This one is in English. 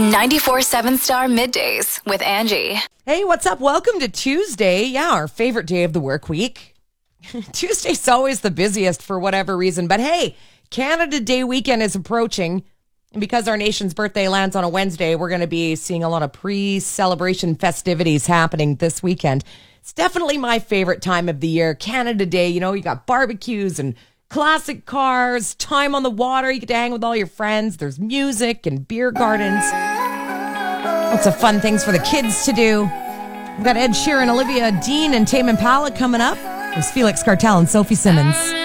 94.7 Star Middays with Angie. Hey, what's up? Welcome to Tuesday. Yeah, our favorite day of the work week. Tuesday's always the busiest for whatever reason. But hey, Canada Day weekend is approaching. And because our nation's birthday lands on a Wednesday, we're going to be seeing a lot of pre-celebration festivities happening this weekend. It's definitely my favorite time of the year. Canada Day, you know, you got barbecues and classic cars, time on the water. You get to hang with all your friends. There's music and beer gardens. Lots of fun things for the kids to do. We've got Ed Sheeran, Olivia Dean, and Tame Impala coming up. There's Felix Cartel and Sophie Simmons.